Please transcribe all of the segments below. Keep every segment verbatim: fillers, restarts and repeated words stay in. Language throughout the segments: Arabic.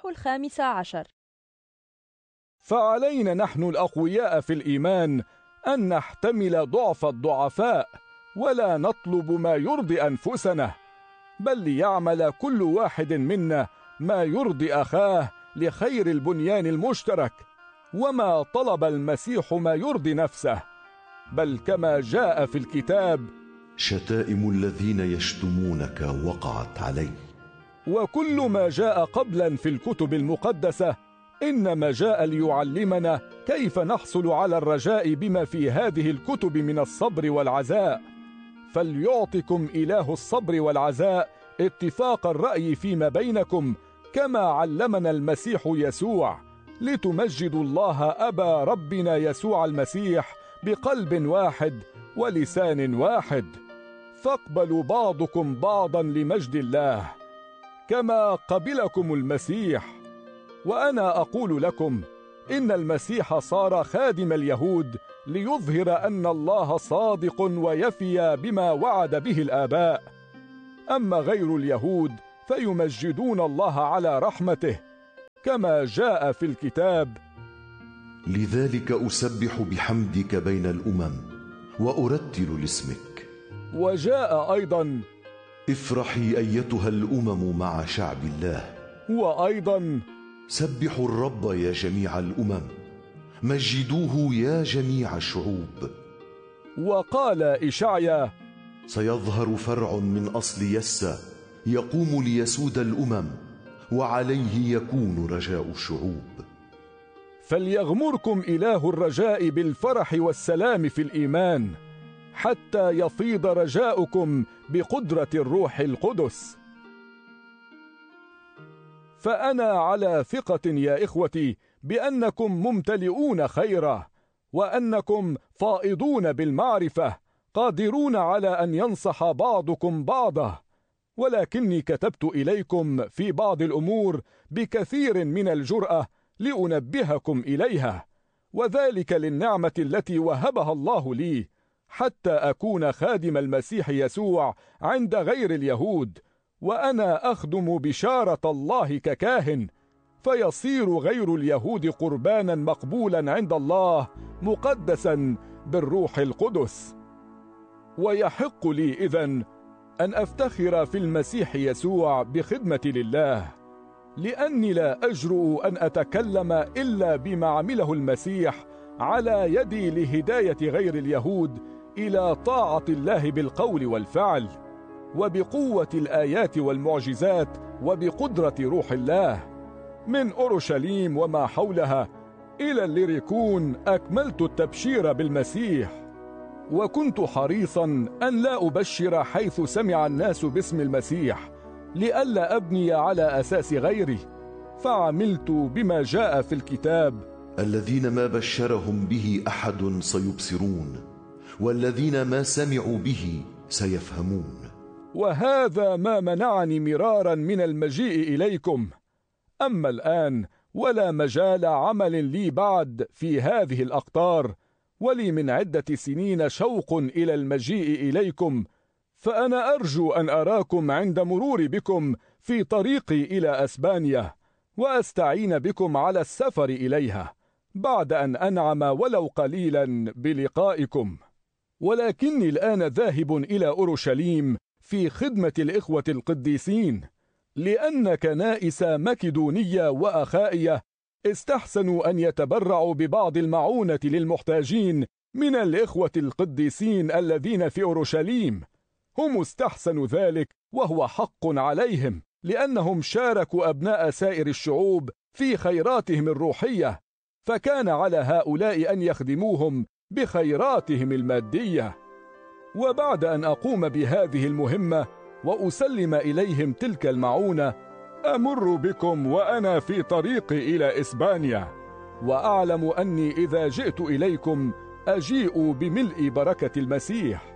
الإصحاح الخامس عشر. فعلينا نحن الأقوياء في الإيمان أن نحتمل ضعف الضعفاء، ولا نطلب ما يرضي أنفسنا، بل ليعمل كل واحد منا ما يرضي أخاه لخير البنيان المشترك. وما طلب المسيح ما يرضي نفسه، بل كما جاء في الكتاب: شتائم الذين يشتمونك وقعت علي. وكل ما جاء قبلا في الكتب المقدسة إنما جاء ليعلمنا كيف نحصل على الرجاء بما في هذه الكتب من الصبر والعزاء. فليعطكم إله الصبر والعزاء اتفاق الرأي فيما بينكم، كما علمنا المسيح يسوع، لتمجدوا الله أبا ربنا يسوع المسيح بقلب واحد ولسان واحد. فاقبلوا بعضكم بعضا لمجد الله كما قبلكم المسيح. وأنا أقول لكم إن المسيح صار خادم اليهود ليظهر أن الله صادق ويفي بما وعد به الآباء. أما غير اليهود فيمجدون الله على رحمته، كما جاء في الكتاب: لذلك أسبح بحمدك بين الأمم وأرتل لاسمك. وجاء أيضا: افرحي أيتها الأمم مع شعب الله. وأيضا: سبحوا الرب يا جميع الأمم، مجدوه يا جميع الشعوب. وقال إشعيا: سيظهر فرع من أصل يسى يقوم ليسود الأمم، وعليه يكون رجاء الشعوب. فليغمركم إله الرجاء بالفرح والسلام في الإيمان، حتى يفيض رجاؤكم بقدرة الروح القدس. فأنا على ثقة يا إخوتي بأنكم ممتلئون خيرا، وأنكم فائضون بالمعرفة، قادرون على أن ينصح بعضكم بعضا. ولكني كتبت إليكم في بعض الأمور بكثير من الجرأة لأنبهكم إليها، وذلك للنعمة التي وهبها الله لي، حتى أكون خادم المسيح يسوع عند غير اليهود، وأنا أخدم بشارة الله ككاهن، فيصير غير اليهود قربانا مقبولا عند الله مقدسا بالروح القدس. ويحق لي إذن أن أفتخر في المسيح يسوع بخدمتي لله، لأني لا أجرؤ أن أتكلم إلا بما عمله المسيح على يدي لهداية غير اليهود إلى طاعة الله بالقول والفعل، وبقوة الآيات والمعجزات، وبقدرة روح الله. من أورشليم وما حولها إلى الليريكون أكملت التبشير بالمسيح، وكنت حريصا أن لا أبشر حيث سمع الناس باسم المسيح، لئلا أبني على أساس غيري، فعملت بما جاء في الكتاب: الذين ما بشرهم به أحد سيبصرون، والذين ما سمعوا به سيفهمون. وهذا ما منعني مرارا من المجيء إليكم. أما الآن ولا مجال عمل لي بعد في هذه الأقطار، ولي من عدة سنين شوق إلى المجيء إليكم، فأنا أرجو أن أراكم عند مرور بكم في طريقي إلى أسبانيا، وأستعين بكم على السفر إليها بعد أن أنعم ولو قليلا بلقائكم. ولكني الآن ذاهب إلى أورشليم في خدمة الإخوة القديسين، لأن كنائس مكدونية وأخائية استحسنوا أن يتبرعوا ببعض المعونة للمحتاجين من الإخوة القديسين الذين في أورشليم. هم استحسنوا ذلك، وهو حق عليهم، لأنهم شاركوا أبناء سائر الشعوب في خيراتهم الروحية، فكان على هؤلاء أن يخدموهم بخيراتهم المادية. وبعد أن أقوم بهذه المهمة وأسلم إليهم تلك المعونة، أمر بكم وأنا في طريقي إلى إسبانيا، وأعلم أني إذا جئت إليكم أجيء بملء بركة المسيح.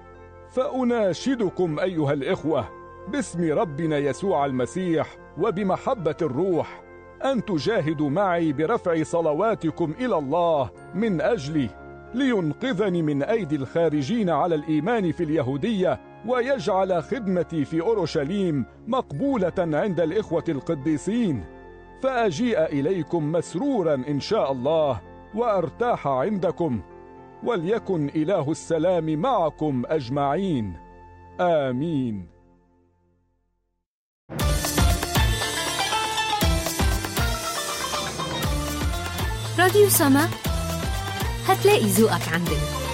فأناشدكم أيها الإخوة باسم ربنا يسوع المسيح وبمحبة الروح أن تجاهدوا معي برفع صلواتكم إلى الله من أجلي، لينقذني من أيدي الخارجين على الإيمان في اليهودية، ويجعل خدمتي في أورشليم مقبولة عند الإخوة القديسين. فأجيء إليكم مسرورا إن شاء الله وأرتاح عندكم، وليكن إله السلام معكم أجمعين، آمين. راديو سما، هتلاقي ذوقك عندنا.